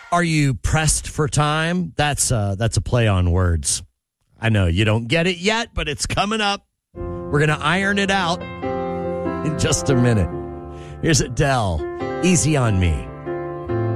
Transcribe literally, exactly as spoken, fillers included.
Are you pressed for time? That's uh, that's a play on words. I know you don't get it yet, but it's coming up. We're going to iron it out in just a minute. Here's Adele, Easy on Me.